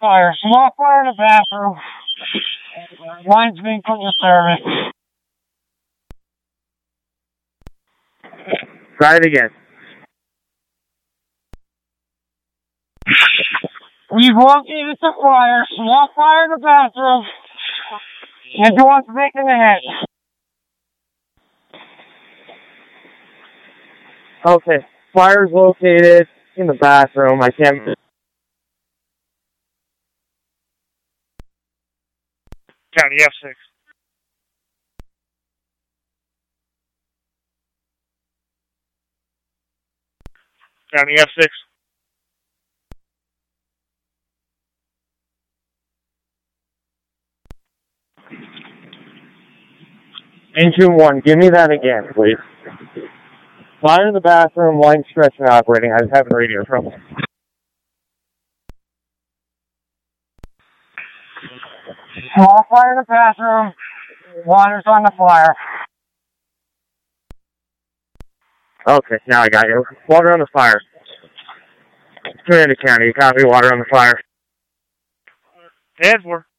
fire. Small fire in the bathroom. Line's being put in service. Try it again. We've located the fire. Small fire in the bathroom. And door's making ahead. Okay. Fire's located in the bathroom. I can't... County F6. County F6. Engine 1, give me that again, please. Fire in the bathroom, line stretch and operating. I was having radio trouble. Small fire in the bathroom. Water's on the fire. Okay, now I got you. Water on the fire. Commander County, you copy, water on the fire. Edward.